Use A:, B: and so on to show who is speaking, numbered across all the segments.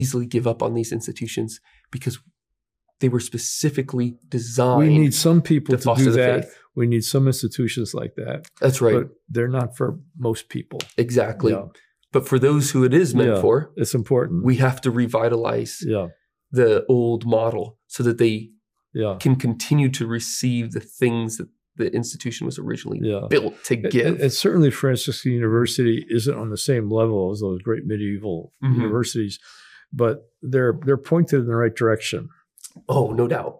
A: easily give up on these institutions because they were specifically designed.
B: We need some people to do that.
A: Faith.
B: We need some institutions like that.
A: That's right.
B: But they're not for most people.
A: Exactly. Yeah. But for those who it is meant for,
B: it's important.
A: We have to revitalize the old model so that they can continue to receive the things that the institution was originally built to give.
B: And certainly Franciscan University isn't on the same level as those great medieval universities, but they're pointed in the right direction.
A: Oh, no doubt.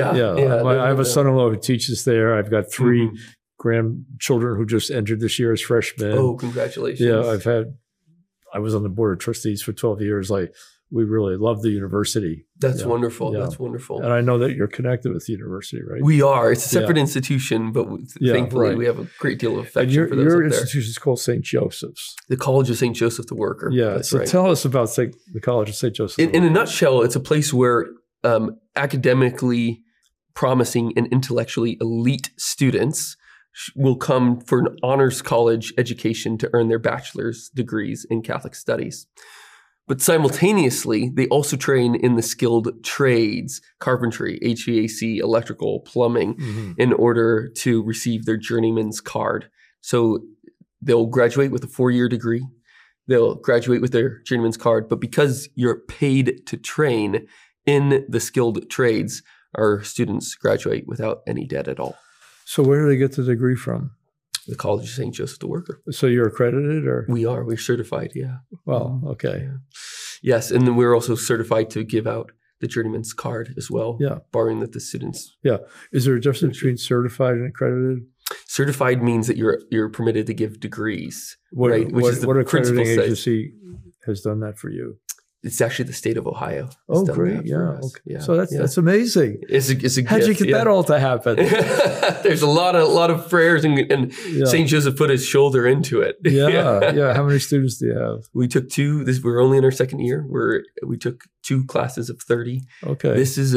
B: I have a son-in-law who teaches there. I've got 3 grandchildren who just entered this year as freshmen.
A: Oh, congratulations.
B: Yeah, I was on the board of trustees for 12 years. We really love the university.
A: That's wonderful. Yeah. That's wonderful.
B: And I know that you're connected with the university, right?
A: We are. It's a separate institution, but thankfully we have a great deal of affection for those
B: your
A: up there.
B: institution is called St. Joseph's.
A: The College of St. Joseph the Worker.
B: Yeah.
A: That's
B: so
A: right.
B: Tell us about the College of St. Joseph.
A: In a nutshell, it's a place where academically promising and intellectually elite students will come for an honors college education to earn their bachelor's degrees in Catholic studies. But simultaneously, they also train in the skilled trades, carpentry, HVAC, electrical, plumbing, in order to receive their journeyman's card. So they'll graduate with a 4-year degree. They'll graduate with their journeyman's card. But because you're paid to train in the skilled trades, our students graduate without any debt at all.
B: So where do they get the degree from?
A: The College of St. Joseph the Worker.
B: So you're accredited, or?
A: We are. We're certified,
B: Well, okay.
A: Yeah. Yes, and then we're also certified to give out the journeyman's card as well, barring that the students...
B: Yeah. Is there a difference between certified and accredited?
A: Certified means that you're permitted to give degrees, right?
B: What accrediting agency has done that for you?
A: It's actually the state of Ohio.
B: Oh, great! Okay. So that's amazing.
A: It's a
B: How'd you get that all to happen?
A: There's a lot of prayers, and St. Joseph put his shoulder into it.
B: Yeah. How many students do you have?
A: We took 2. We're only in our second year. We took 2 classes of 30.
B: Okay.
A: This is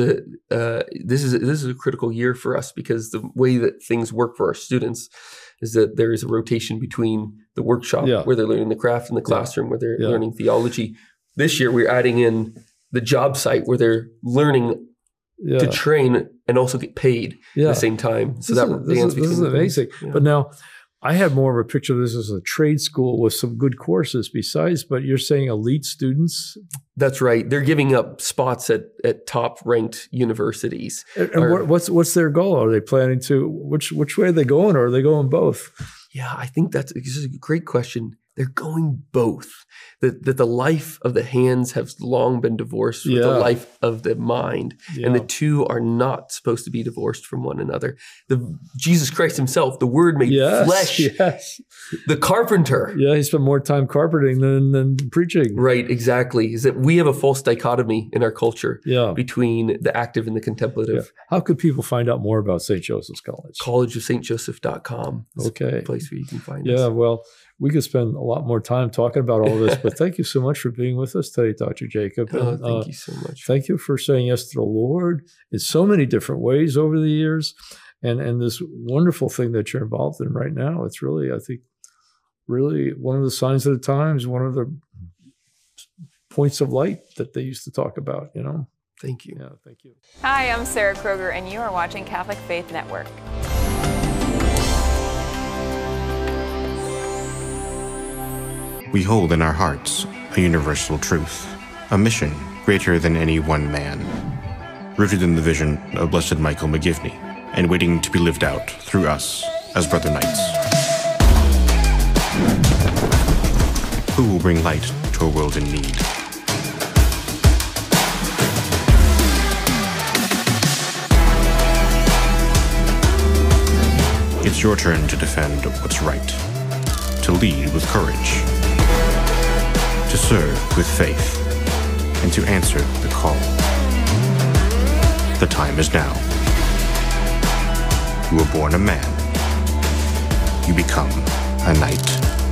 A: a critical year for us because the way that things work for our students is that there is a rotation between the workshop where they're learning the craft and the classroom where they're learning theology. This year, we're adding in the job site where they're learning to train and also get paid at the same time. So this is
B: amazing. Yeah. But now, I have more of a picture of this as a trade school with some good courses besides, but you're saying elite students?
A: That's right. They're giving up spots at top-ranked universities.
B: And what's their goal? Are they planning to, which way are they going, or are they going both?
A: Yeah, I think that's a great question. They're going both. That the life of the hands has long been divorced from the life of the mind. Yeah. And the two are not supposed to be divorced from one another. Jesus Christ himself, the Word made flesh, the carpenter.
B: Yeah, he spent more time carpenting than preaching.
A: Right, exactly. Is that we have a false dichotomy in our culture between the active and the contemplative.
B: Yeah. How could people find out more about St. Joseph's College?
A: collegeofstjoseph.com.
B: Okay.
A: A place where you can find us.
B: Yeah, well, we could spend a lot more time talking about all this, but thank you so much for being with us today, Dr. Jacob.
A: Thank you so much.
B: Thank you for saying yes to the Lord in so many different ways over the years, and this wonderful thing that you're involved in right now. It's really, I think, really one of the signs of the times, one of the points of light that they used to talk about,
A: Thank you.
B: Yeah, thank you.
C: Hi, I'm Sarah Kroger, and you are watching Catholic Faith Network.
D: We hold in our hearts a universal truth, a mission greater than any one man, rooted in the vision of Blessed Michael McGivney and waiting to be lived out through us as Brother Knights. Who will bring light to a world in need? It's your turn to defend what's right, to lead with courage, to serve with faith, and to answer the call. The time is now. You were born a man. You become a knight.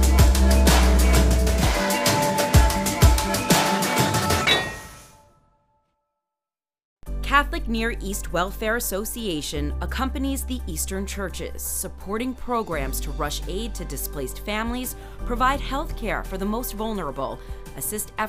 E: Catholic Near East Welfare Association accompanies the Eastern churches, supporting programs to rush aid to displaced families, provide health care for the most vulnerable, assist efforts